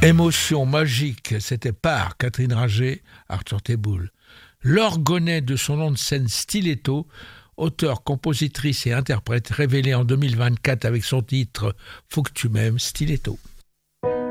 Émotion magique, c'était par Catherine Rager, Arthur Teboul. L'orgonnet de son nom de scène Stiletto, auteure, compositrice et interprète révélée en 2024 avec son titre « Faut que tu m'aimes, Stiletto ».